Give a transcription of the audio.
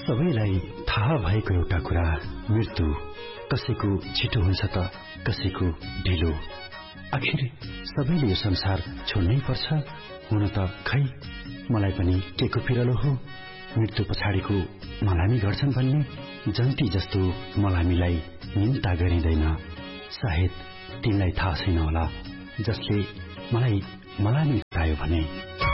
सबैलाई थाहा भएको एउटा कुरा, मृत्यु कसैको छिटो हुन्छ त कसैको ढिलो। आखिर सबैले यो संसार छोड्नै पर्छ। हुन त खै मलाई पनि केको पिरलो हो, मृत्यु पछाडिको मलामी गर्छन् भन्ने। जन्ती जस्तो मलामीलाई निन्दा गरिँदैन। सायद तिमीलाई थाहा छैन होला, जसले मलाई मलामी गरायो भने।